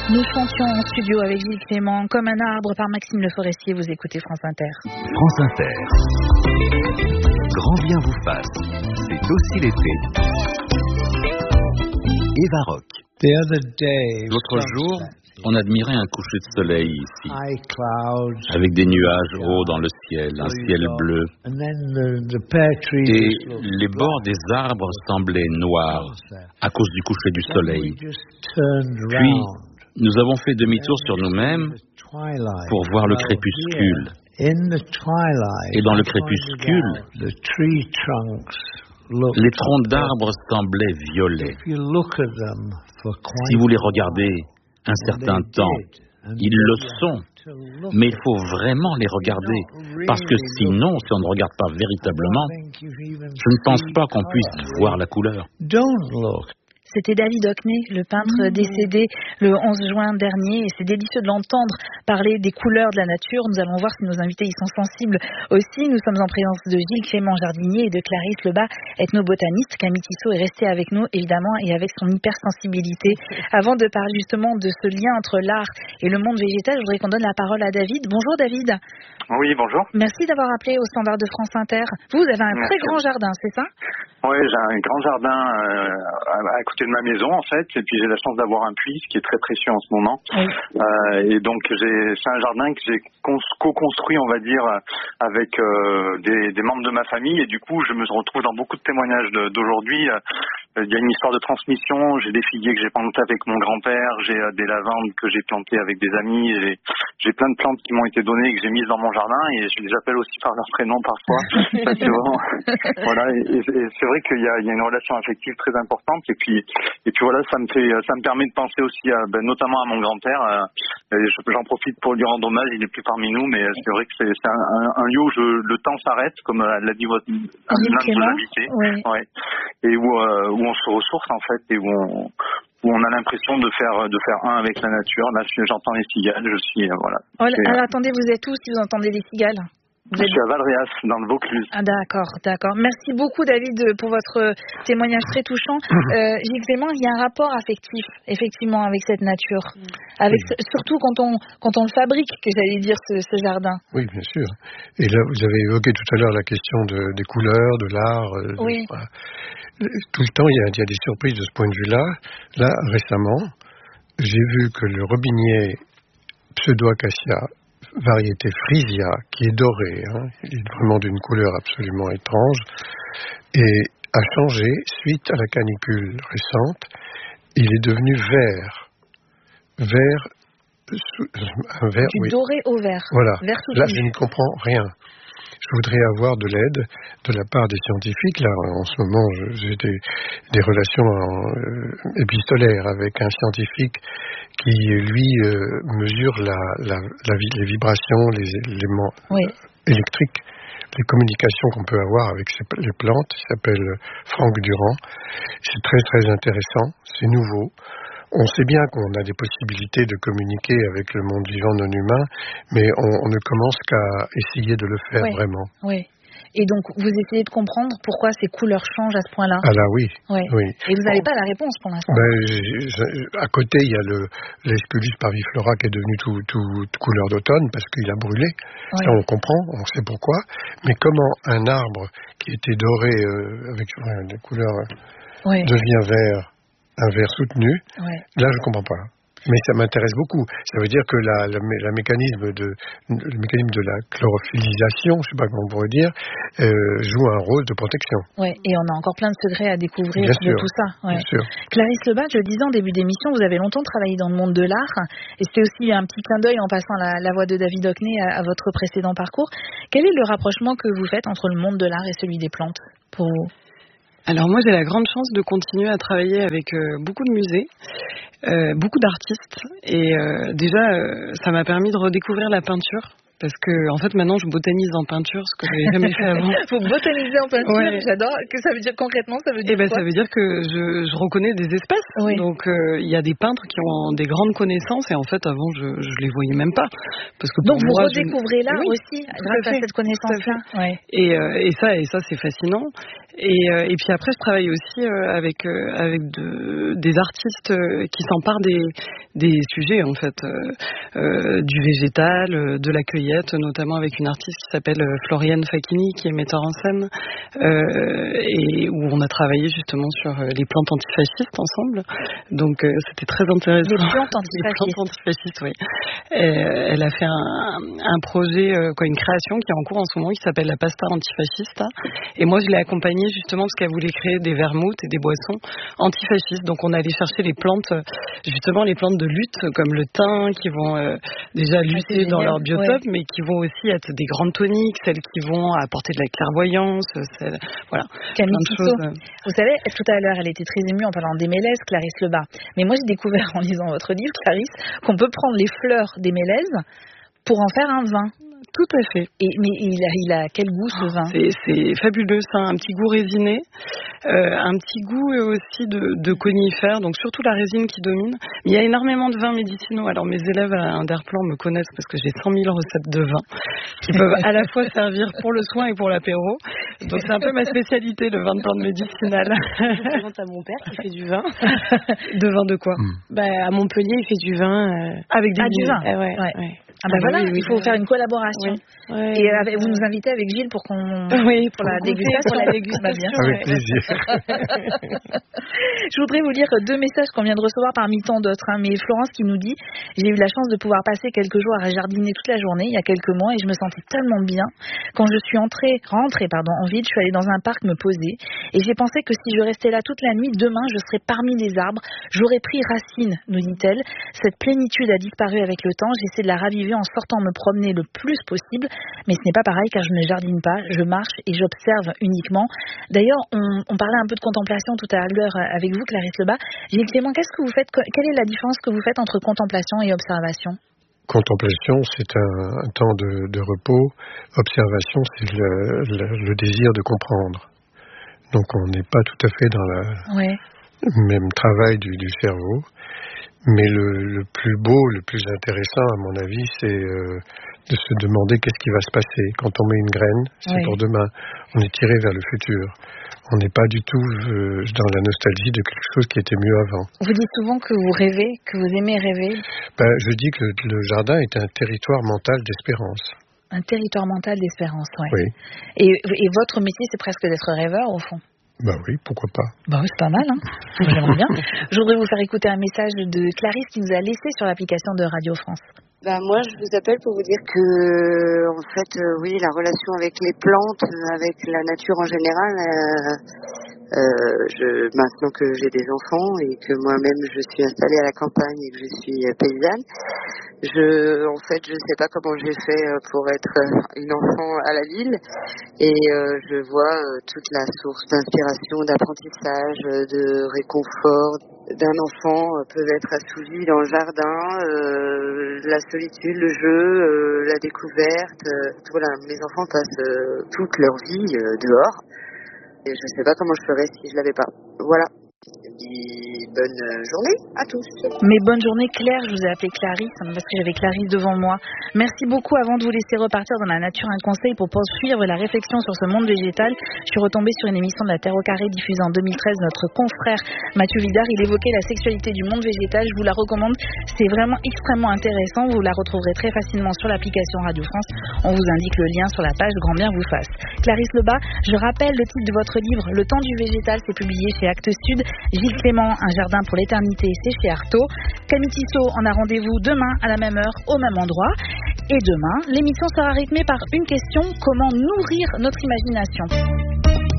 Nous chantions en studio avec Gilles Clément, Comme un arbre par Maxime Le Forestier. Vous écoutez France Inter. France Inter. Grand bien vous fasse. C'est aussi l'été. Eva Rock. L'autre jour, on admirait un coucher de soleil ici, avec des nuages hauts dans le ciel, un ciel bleu. Et les bords des arbres semblaient noirs à cause du coucher du soleil. Puis, nous avons fait demi-tour sur nous-mêmes pour voir le crépuscule. Et dans le crépuscule, les troncs d'arbres semblaient violets. Si vous les regardez un certain temps, ils le sont. Mais il faut vraiment les regarder, parce que sinon, si on ne regarde pas véritablement, je ne pense pas qu'on puisse voir la couleur. C'était David Hockney, le peintre décédé le 11 juin dernier, et c'est délicieux de l'entendre parler des couleurs de la nature. Nous allons voir si nos invités y sont sensibles aussi. Nous sommes en présence de Gilles Clément, jardinier, et de Clarisse Lebas, ethnobotaniste. Camille Tissot est restée avec nous, évidemment, et avec son hypersensibilité. Avant de parler justement de ce lien entre l'art et le monde végétal, je voudrais qu'on donne la parole à David. Bonjour David. Oui, bonjour. Merci d'avoir appelé au standard de France Inter. Vous avez un très grand jardin, c'est ça? Oui, j'ai un grand jardin à côté de ma maison en fait, et puis j'ai la chance d'avoir un puits, ce qui est très précieux en ce moment. Oui. Et donc c'est un jardin que j'ai co-construit, on va dire, avec des membres de ma famille, et du coup je me retrouve dans beaucoup de témoignages d'aujourd'hui. Il y a une histoire de transmission. J'ai des figuiers que j'ai plantés avec mon grand-père, j'ai des lavandes que j'ai plantées avec des amis, j'ai plein de plantes qui m'ont été données et que j'ai mises dans mon jardin, et je les appelle aussi par leur prénom parfois. Parce que, voilà, et c'est vrai qu'il y a une relation affective très importante, et puis voilà, ça me permet de penser aussi notamment à mon grand-père. J'en profite pour lui rendre hommage. Il n'est plus parmi nous, mais c'est vrai que c'est un lieu où le temps s'arrête, comme l'a dit l'un de vos invités. Oui. Ouais. Et où on se ressource en fait, et où on a l'impression de faire un avec la nature. Là, j'entends les cigales, je suis voilà. Alors attendez, vous êtes où si vous entendez les cigales? Je suis à Valréas, dans le Vaucluse. Ah, d'accord. Merci beaucoup David pour votre témoignage très touchant. Gilles Clément, il y a un rapport affectif, effectivement, avec cette nature, surtout quand on le fabrique, que j'allais dire, ce jardin. Oui, bien sûr. Et là, vous avez évoqué tout à l'heure la question des couleurs, de l'art. Oui. Tout le temps, il y a des surprises de ce point de vue-là. Là, récemment, j'ai vu que le robinier Pseudo-Acacia, variété Frisia, qui est doré, il est vraiment d'une couleur absolument étrange, et a changé suite à la canicule récente. Il est devenu vert. Du doré au vert. Voilà. Vert là, je ne comprends rien. Je voudrais avoir de l'aide de la part des scientifiques. Là, en ce moment, j'ai des relations épistolaires avec un scientifique qui, lui, mesure les vibrations, les éléments électriques, les communications qu'on peut avoir avec les plantes. Il s'appelle Franck Durand. C'est très, très intéressant. C'est nouveau. On sait bien qu'on a des possibilités de communiquer avec le monde vivant non humain, mais on ne commence qu'à essayer de le faire vraiment. Oui. Et donc, vous essayez de comprendre pourquoi ces couleurs changent à ce point-là? Ah là, oui. Et vous n'avez pas la réponse pour l'instant? À côté, il y a l'Aesculus parviflora qui est devenu toute couleur d'automne parce qu'il a brûlé. Ça, on comprend, on sait pourquoi. Mais comment un arbre qui était doré avec des couleurs devient vert, un vert soutenu, là je comprends pas. Mais ça m'intéresse beaucoup. Ça veut dire que le mécanisme de la chlorophyllisation, je ne sais pas comment on pourrait dire, joue un rôle de protection. Oui, et on a encore plein de secrets à découvrir de tout ça. Bien sûr. Clarisse Lebas, je le disais en début d'émission, vous avez longtemps travaillé dans le monde de l'art, et c'était aussi un petit clin d'œil en passant la voix de David Hockney à votre précédent parcours. Quel est le rapprochement que vous faites entre le monde de l'art et celui des plantes pour vous? Alors moi j'ai la grande chance de continuer à travailler avec beaucoup de musées, beaucoup d'artistes, et déjà ça m'a permis de redécouvrir la peinture. Parce que, en fait, maintenant, je botanise en peinture, ce que je n'avais jamais fait avant. Vous botanisez en peinture, j'adore. Que ça veut dire concrètement, ça veut dire quoi? Ça veut dire que je reconnais des espèces. Oui. Donc, il y a des peintres qui ont des grandes connaissances, et en fait, avant, je les voyais même pas. Parce que donc, vous redécouvrez l'art aussi, grâce à cette connaissance-là. Et ça, c'est fascinant. Et puis après, je travaille aussi avec des artistes qui s'emparent des sujets en fait, du végétal, de la cueillette, notamment avec une artiste qui s'appelle Floriane Facchini, qui est metteur en scène, et où on a travaillé justement sur les plantes antifascistes ensemble. Donc c'était très intéressant. Les plantes antifascistes, oui. Elle a fait un projet, une création qui est en cours en ce moment, qui s'appelle la pasta antifascista. Et moi, je l'ai accompagnée justement parce qu'elle voulait créer des vermouths et des boissons antifascistes. Donc on allait chercher les plantes, justement les plantes de lutte, comme le thym, qui vont déjà lutter dans leur biotope, mais qui vont aussi être des grandes toniques, celles qui vont apporter de la clairvoyance, voilà. Camille Tissot, vous savez, tout à l'heure, elle était très émue en parlant des mélèzes, Clarisse Lebas. Mais moi, j'ai découvert en lisant votre livre, Clarisse, qu'on peut prendre les fleurs des mélèzes pour en faire un vin. Tout à fait. Mais il a quel goût ce vin ? C'est fabuleux, ça a un petit goût résiné, un petit goût aussi de conifère, donc surtout la résine qui domine. Il y a énormément de vins médicinaux. Alors mes élèves à Underplan me connaissent parce que j'ai 100 000 recettes de vin qui peuvent à la fois servir pour le soin et pour l'apéro. Donc c'est un peu ma spécialité, le vin de plante médicinale. Je présente à mon père qui fait du vin. De vin de quoi ? À Montpellion, il fait du vin avec des du vin. Ouais. Ah voilà, il faut faire une collaboration. Oui. Et vous nous invitez avec Gilles pour pour la dégustation. Bien. Avec plaisir. Je voudrais vous lire 2 messages qu'on vient de recevoir parmi tant d'autres. Mais Florence qui nous dit: j'ai eu la chance de pouvoir passer quelques jours à jardiner toute la journée il y a quelques mois et je me sentais tellement bien. Quand je suis rentrée en ville, je suis allée dans un parc me poser et j'ai pensé que si je restais là toute la nuit, demain je serais parmi les arbres. J'aurais pris racine, nous dit-elle. Cette plénitude a disparu avec le temps. J'essaie de la raviver en sortant me promener le plus possible, mais ce n'est pas pareil car je ne jardine pas, je marche et j'observe uniquement. D'ailleurs, on parlait un peu de contemplation tout à l'heure avec vous, Clarisse Lebas. Gilles Clément, qu'est-ce que vous faites ? Quelle est la différence que vous faites entre contemplation et observation ? Contemplation, c'est un temps de repos. Observation, c'est le désir de comprendre. Donc on n'est pas tout à fait dans le même travail du cerveau. Mais le plus beau, le plus intéressant, à mon avis, c'est de se demander qu'est-ce qui va se passer. Quand on met une graine, c'est pour demain. On est tiré vers le futur. On n'est pas du tout dans la nostalgie de quelque chose qui était mieux avant. Vous dites souvent que vous rêvez, que vous aimez rêver. Je dis que le jardin est un territoire mental d'espérance. Un territoire mental d'espérance, oui. Et votre métier, c'est presque d'être rêveur, au fond. Oui, pourquoi pas. C'est pas mal, hein. J'aimerais bien. Je voudrais vous faire écouter un message de Clarisse qui nous a laissé sur l'application de Radio France. Moi, je vous appelle pour vous dire que, en fait, la relation avec les plantes, avec la nature en général, maintenant que j'ai des enfants et que moi-même je suis installée à la campagne et que je suis paysanne, je sais pas comment j'ai fait pour être une enfant à la ville et je vois toute la source d'inspiration, d'apprentissage, de réconfort d'un enfant peut être assouvi dans le jardin, la solitude, le jeu, la découverte. Mes enfants passent toute leur vie dehors. Et je ne sais pas comment je ferais si je l'avais pas. Voilà. Bonne journée à tous. Mais bonne journée Claire, je vous ai appelée Clarisse parce que j'avais Clarisse devant moi. Merci beaucoup. Avant de vous laisser repartir dans la nature, un conseil pour poursuivre la réflexion sur ce monde végétal. Je suis retombée sur une émission de la Terre au Carré diffusée en 2013. Notre confrère Mathieu Vidard, il évoquait la sexualité du monde végétal. Je vous la recommande. C'est vraiment extrêmement intéressant. Vous la retrouverez très facilement sur l'application Radio France. On vous indique le lien sur la page Grand Bien vous fasse. Clarisse Lebas, je rappelle le titre de votre livre Le temps du végétal, c'est publié chez Actes Sud. Gilles Clément, Un jardin pour l'éternité, c'est chez Artaud. Camille Tissot, on a rendez-vous demain à la même heure, au même endroit. Et demain, l'émission sera rythmée par une question: comment nourrir notre imagination ?